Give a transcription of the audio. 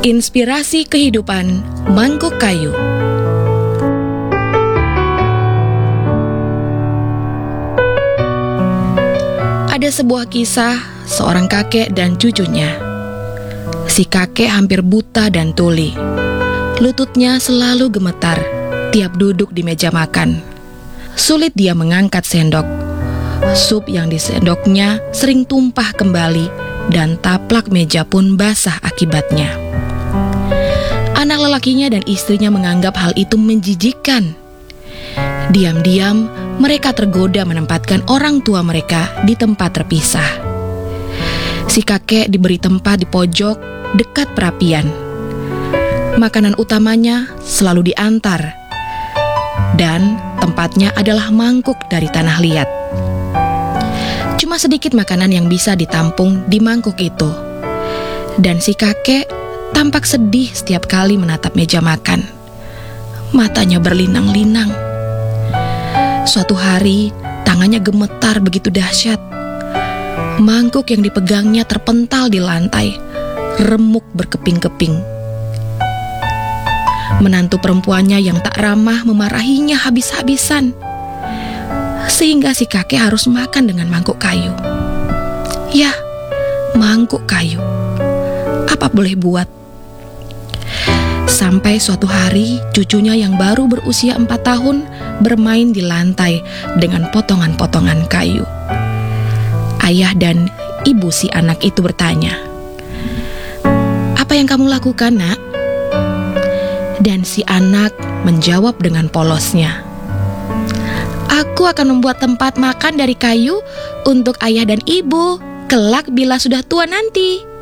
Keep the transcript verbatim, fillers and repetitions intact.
Inspirasi kehidupan Mangkuk Kayu. Ada sebuah kisah seorang kakek dan cucunya. Si kakek hampir buta dan tuli. Lututnya selalu gemetar tiap duduk di meja makan. Sulit dia mengangkat sendok. Sup yang disendoknya sering tumpah kembali dan taplak meja pun basah akibatnya. Anak lelakinya dan istrinya menganggap hal itu menjijikkan. Diam-diam mereka tergoda menempatkan orang tua mereka di tempat terpisah. Si kakek diberi tempat di pojok dekat perapian. Makanan utamanya selalu diantar, dan tempatnya adalah mangkuk dari tanah liat. Cuma sedikit makanan yang bisa ditampung di mangkuk itu. Dan si kakek tampak sedih setiap kali menatap meja makan. Matanya berlinang-linang. Suatu hari, tangannya gemetar begitu dahsyat. Mangkuk yang dipegangnya terpental di lantai, remuk berkeping-keping. Menantu perempuannya yang tak ramah memarahinya habis-habisan, sehingga si kakek harus makan dengan mangkuk kayu. Ya, mangkuk kayu. Apa boleh buat? Sampai suatu hari, cucunya yang baru berusia empat tahun bermain di lantai dengan potongan-potongan kayu. Ayah dan ibu si anak itu bertanya, "Apa yang kamu lakukan, nak?" Dan si anak menjawab dengan polosnya, "Aku akan membuat tempat makan dari kayu untuk ayah dan ibu kelak bila sudah tua nanti."